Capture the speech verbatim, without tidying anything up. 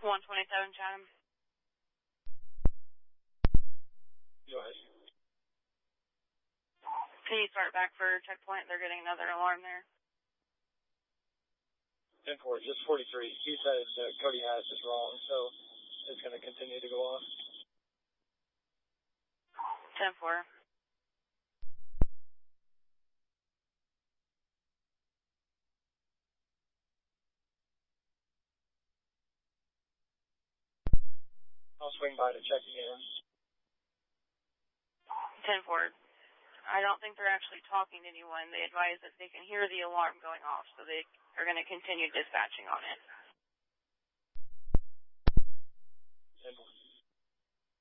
one twenty-seven, Chatham. Go ahead. Can you start back for checkpoint? They're getting another alarm there. ten four, just forty-three. He said uh, Cody has is wrong, so it's going to continue to go off. ten four. I'll swing by to check again. ten four. I don't think they're actually talking to anyone. They advise that they can hear the alarm going off, so they are going to continue dispatching on it. ten four.